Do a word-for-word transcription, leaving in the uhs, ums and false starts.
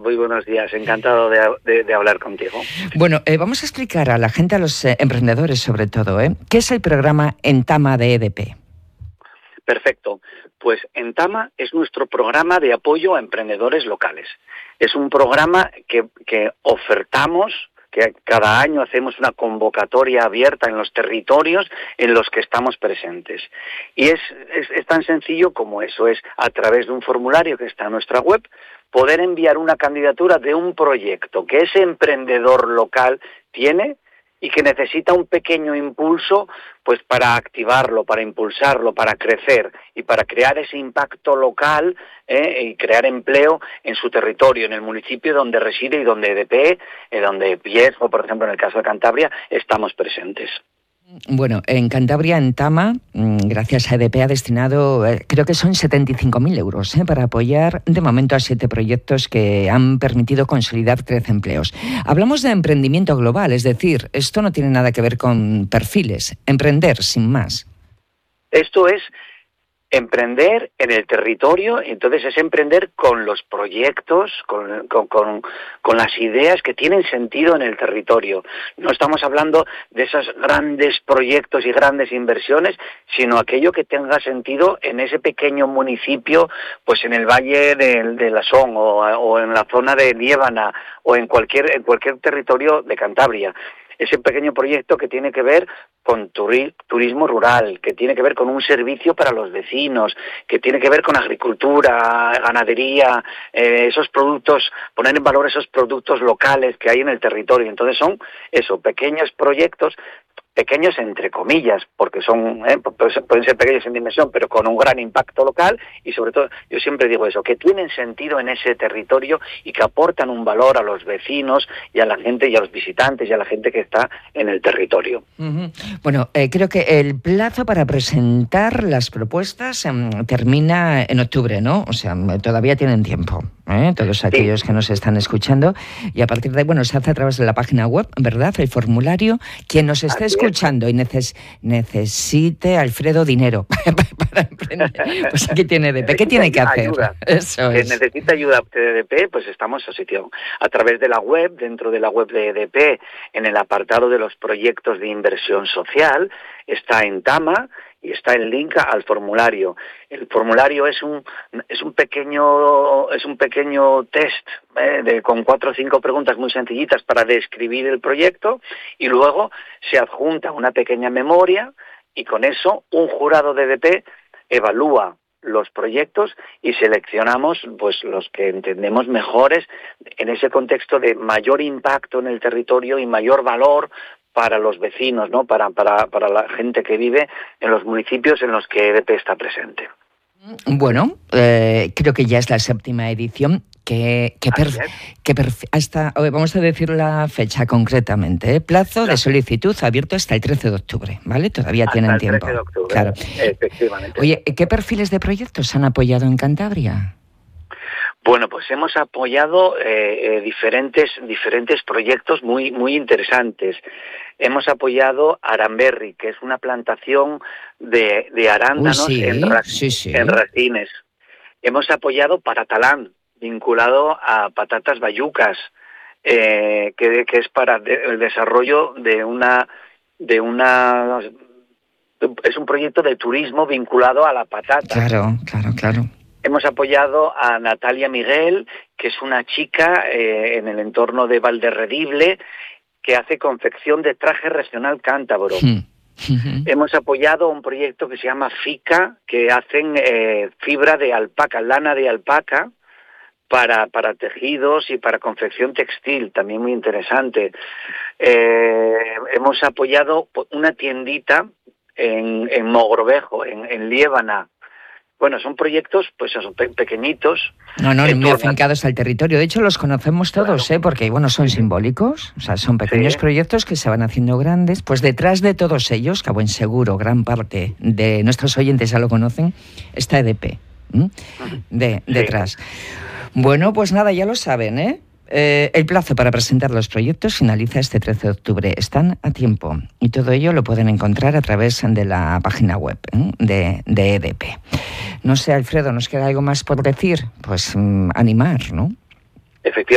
Muy buenos días, encantado de, de, de hablar contigo. Bueno, eh, vamos a explicar a la gente, a los eh, emprendedores sobre todo, ¿eh? ¿Qué es el programa Entama de E D P? Perfecto. Pues Entama es nuestro programa de apoyo a emprendedores locales. Es un programa que, que ofertamos, que cada año hacemos una convocatoria abierta en los territorios en los que estamos presentes. Y es, es, es tan sencillo como eso, es a través de un formulario que está en nuestra web, poder enviar una candidatura de un proyecto que ese emprendedor local tiene y que necesita un pequeño impulso pues para activarlo, para impulsarlo, para crecer y para crear ese impacto local eh, y crear empleo en su territorio, en el municipio donde reside y donde E D P, eh, donde Pies, o por ejemplo en el caso de Cantabria, estamos presentes. Bueno, en Cantabria, Entama, gracias a E D P, ha destinado, eh, creo que son setenta y cinco mil euros eh, para apoyar de momento a siete proyectos que han permitido consolidar trece empleos. Hablamos de emprendimiento global, es decir, esto no tiene nada que ver con perfiles, emprender sin más. Esto es emprender en el territorio, entonces es emprender con los proyectos, con, con, con, con las ideas que tienen sentido en el territorio. No estamos hablando de esos grandes proyectos y grandes inversiones, sino aquello que tenga sentido en ese pequeño municipio, pues en el Valle de, de Lasón o, o en la zona de Liébana o en cualquier, en cualquier territorio de Cantabria. Ese pequeño proyecto que tiene que ver con turi- turismo rural, que tiene que ver con un servicio para los vecinos, que tiene que ver con agricultura, ganadería, eh, esos productos, poner en valor esos productos locales que hay en el territorio. Entonces son eso, pequeños proyectos, pequeños entre comillas, porque son eh, pueden ser pequeños en dimensión, pero con un gran impacto local y sobre todo, yo siempre digo eso, que tienen sentido en ese territorio y que aportan un valor a los vecinos y a la gente y a los visitantes y a la gente que está en el territorio. Uh-huh. Bueno, eh, creo que el plazo para presentar las propuestas eh, termina en octubre, ¿no? O sea, todavía tienen tiempo, ¿eh? Todos aquellos sí. que nos están escuchando, y a partir de ahí, bueno, se hace a través de la página web, ¿verdad? El formulario. Quien nos esté Así escuchando es. y neces- necesite, Alfredo, dinero para emprender, pues aquí tiene E D P. ¿Qué tiene que hacer? Ayuda. Eso que es. necesita ayuda de E D P, pues estamos a sitio. A través de la web, dentro de la web de E D P, en el apartado de los proyectos de inversión social, está Entama y está el link al formulario. El formulario es un es un pequeño es un pequeño test eh, de, con cuatro o cinco preguntas muy sencillitas para describir el proyecto y luego se adjunta una pequeña memoria y con eso un jurado de E D P evalúa los proyectos y seleccionamos pues los que entendemos mejores en ese contexto de mayor impacto en el territorio y mayor valor para los vecinos, ¿no? Para para para la gente que vive en los municipios en los que E D P está presente. Bueno, eh, creo que ya es la séptima edición. Que, que, perf- que perf- hasta vamos a decir la fecha concretamente, ¿eh? Plazo de solicitud abierto hasta el trece de octubre, ¿vale? Todavía hasta tienen el tiempo. trece de octubre, claro. Efectivamente. Oye, ¿qué perfiles de proyectos han apoyado en Cantabria? Bueno, pues hemos apoyado eh, eh, diferentes diferentes proyectos muy muy interesantes. Hemos apoyado Aranberri, que es una plantación de, de arándanos Uy, sí, en, ra- sí, sí. en racines. Hemos apoyado Paratalán, vinculado a patatas bayucas, eh, que, que es para de, el desarrollo de una de una es un proyecto de turismo vinculado a la patata. Claro, claro, claro. Hemos apoyado a Natalia Miguel, que es una chica eh, en el entorno de Valderredible, que hace confección de traje regional cántabro. Hmm. Uh-huh. Hemos apoyado un proyecto que se llama FICA, que hacen eh, fibra de alpaca, lana de alpaca, para para tejidos y para confección textil, también muy interesante. Eh, hemos apoyado una tiendita en, en Mogrovejo, en, en Liébana. Bueno, son proyectos pues eso, pe- pequeñitos. No, no, eh, muy afincados al territorio. De hecho, los conocemos todos, claro. ¿eh? Porque, bueno, son simbólicos. O sea, son pequeños sí. proyectos que se van haciendo grandes. Pues detrás de todos ellos, que a buen seguro gran parte de nuestros oyentes ya lo conocen, está E D P. ¿m? De, sí. Detrás. Bueno, pues nada, ya lo saben, ¿eh? Eh, el plazo para presentar los proyectos finaliza este trece de octubre. Están a tiempo y todo ello lo pueden encontrar a través de la página web ¿eh? de, de E D P. No sé, Alfredo, ¿nos queda algo más por decir? Pues mmm, animar, ¿no? Efectivamente.